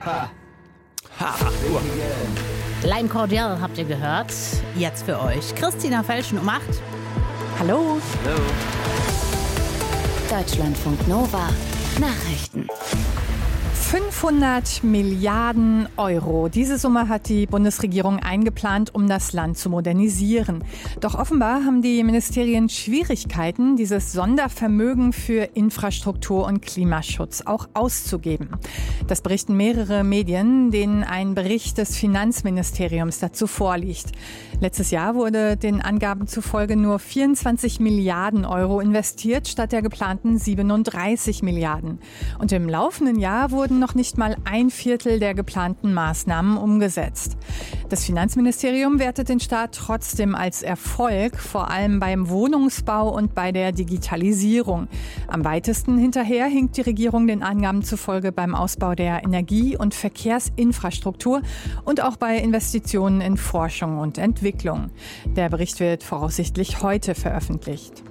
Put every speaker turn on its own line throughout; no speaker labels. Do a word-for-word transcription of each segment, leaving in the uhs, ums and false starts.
Ha. Ha.
Lime Cordial habt ihr gehört. Jetzt für euch Christina Felschen um acht. Hallo.
Hallo.
Deutschlandfunk Nova. Nachrichten.
fünfhundert Milliarden Euro. Diese Summe hat die Bundesregierung eingeplant, um das Land zu modernisieren. Doch offenbar haben die Ministerien Schwierigkeiten, dieses Sondervermögen für Infrastruktur und Klimaschutz auch auszugeben. Das berichten mehrere Medien, denen ein Bericht des Finanzministeriums dazu vorliegt. Letztes Jahr wurde den Angaben zufolge nur vierundzwanzig Milliarden Euro investiert, statt der geplanten siebenunddreißig Milliarden. Und im laufenden Jahr wurden noch nicht mal ein Viertel der geplanten Maßnahmen umgesetzt. Das Finanzministerium wertet den Staat trotzdem als Erfolg, vor allem beim Wohnungsbau und bei der Digitalisierung. Am weitesten hinterher hinkt die Regierung den Angaben zufolge beim Ausbau der Energie- und Verkehrsinfrastruktur und auch bei Investitionen in Forschung und Entwicklung. Der Bericht wird voraussichtlich heute veröffentlicht.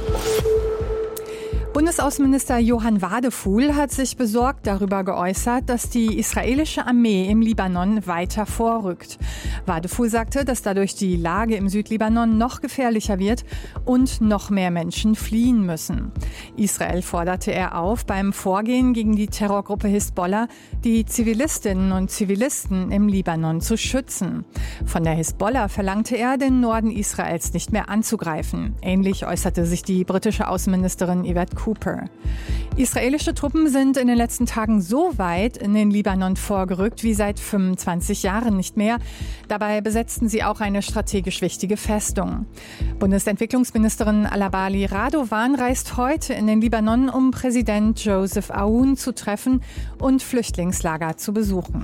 Bundesaußenminister Johann Wadefuhl hat sich besorgt darüber geäußert, dass die israelische Armee im Libanon weiter vorrückt. Wadefuhl sagte, dass dadurch die Lage im Südlibanon noch gefährlicher wird und noch mehr Menschen fliehen müssen. Israel forderte er auf, beim Vorgehen gegen die Terrorgruppe Hisbollah die Zivilistinnen und Zivilisten im Libanon zu schützen. Von der Hisbollah verlangte er, den Norden Israels nicht mehr anzugreifen. Ähnlich äußerte sich die britische Außenministerin Yvette Cooper. Israelische Truppen sind in den letzten Tagen so weit in den Libanon vorgerückt wie seit fünfundzwanzig Jahren nicht mehr. Dabei besetzten sie auch eine strategisch wichtige Festung. Bundesentwicklungsministerin Alabali Radovan reist heute in den Libanon, um Präsident Joseph Aoun zu treffen und Flüchtlingslager zu besuchen.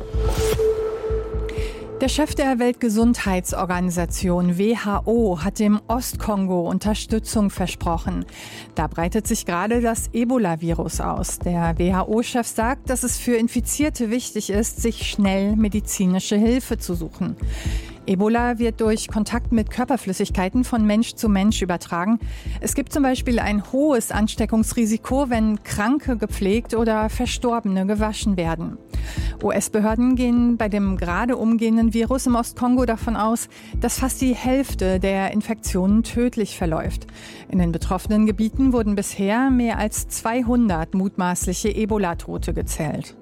Der Chef der Weltgesundheitsorganisation W H O hat dem Ostkongo Unterstützung versprochen. Da breitet sich gerade das Ebola-Virus aus. Der W H O-Chef sagt, dass es für Infizierte wichtig ist, sich schnell medizinische Hilfe zu suchen. Ebola wird durch Kontakt mit Körperflüssigkeiten von Mensch zu Mensch übertragen. Es gibt zum Beispiel ein hohes Ansteckungsrisiko, wenn Kranke gepflegt oder Verstorbene gewaschen werden. U S-Behörden gehen bei dem gerade umgehenden Virus im Ostkongo davon aus, dass fast die Hälfte der Infektionen tödlich verläuft. In den betroffenen Gebieten wurden bisher mehr als zweihundert mutmaßliche Ebola-Tote gezählt.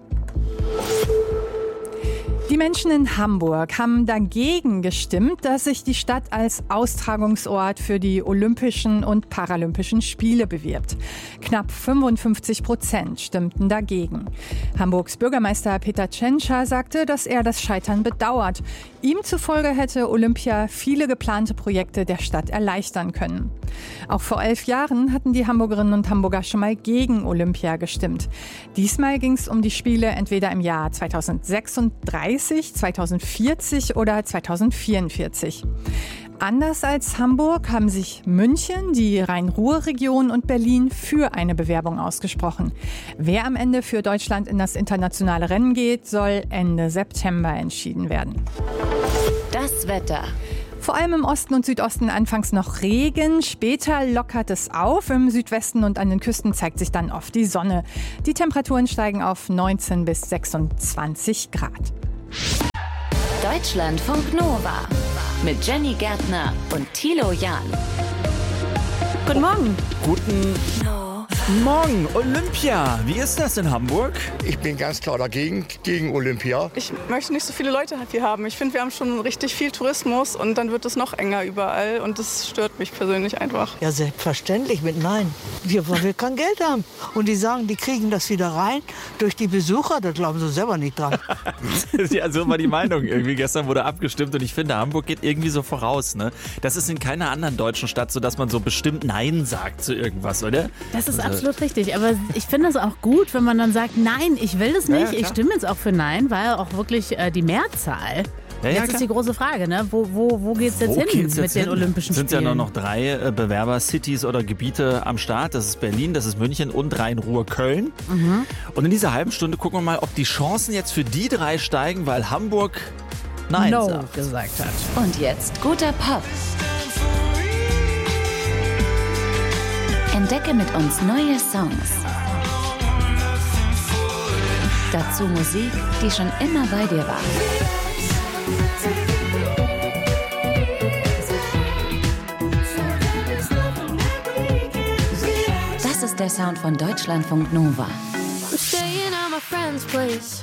Die Menschen in Hamburg haben dagegen gestimmt, dass sich die Stadt als Austragungsort für die Olympischen und Paralympischen Spiele bewirbt. Knapp fünfundfünfzig Prozent stimmten dagegen. Hamburgs Bürgermeister Peter Tschentscher sagte, dass er das Scheitern bedauert. Ihm zufolge hätte Olympia viele geplante Projekte der Stadt erleichtern können. Auch vor elf Jahren hatten die Hamburgerinnen und Hamburger schon mal gegen Olympia gestimmt. Diesmal ging es um die Spiele entweder im Jahr zweitausendsechsunddreißig, zweitausendvierzig oder zweitausendvierundvierzig. Anders als Hamburg haben sich München, die Rhein-Ruhr-Region und Berlin für eine Bewerbung ausgesprochen. Wer am Ende für Deutschland in das internationale Rennen geht, soll Ende September entschieden werden.
Das Wetter.
Vor allem im Osten und Südosten anfangs noch Regen, später lockert es auf. Im Südwesten und an den Küsten zeigt sich dann oft die Sonne. Die Temperaturen steigen auf neunzehn bis sechsundzwanzig Grad.
Deutschlandfunk Nova mit Jenny Gärtner und Thilo Jahn.
Guten Morgen.
Guten Morgen. Olympia. Wie ist das in Hamburg?
Ich bin ganz klar dagegen, gegen Olympia.
Ich möchte nicht so viele Leute hier haben. Ich finde, wir haben schon richtig viel Tourismus und dann wird es noch enger überall und das stört mich persönlich einfach.
Ja, selbstverständlich mit Nein. Wir wollen kein Geld haben. Und die sagen, die kriegen das wieder rein durch die Besucher. Da glauben sie selber nicht dran.
Ja, so war die Meinung. Irgendwie gestern wurde abgestimmt und ich finde, Hamburg geht irgendwie so voraus. Ne? Das ist in keiner anderen deutschen Stadt so, dass man so bestimmt Nein sagt zu irgendwas, oder?
Das ist
also,
absolut richtig. Aber ich finde es auch gut, wenn man dann sagt, nein, ich will das nicht.
Ja, ja,
ich stimme jetzt auch für Nein, weil auch wirklich äh, die Mehrzahl.
Ja, ja,
jetzt ist die große Frage, ne? Wo, wo, wo geht es jetzt
Wo
hin
geht's
mit
jetzt
den
hin?
Olympischen
Es sind
Spielen?
ja nur noch drei äh, Bewerber-Cities oder Gebiete am Start. Das ist Berlin, das ist München und Rhein-Ruhr-Köln. Mhm. Und in dieser halben Stunde gucken wir mal, ob die Chancen jetzt für die drei steigen, weil Hamburg Nein
No
sagt.
gesagt hat.
Und jetzt guter Pop. Entdecke mit uns neue Songs. Dazu Musik, die schon immer bei dir war. Das ist der Sound von Deutschlandfunk Nova.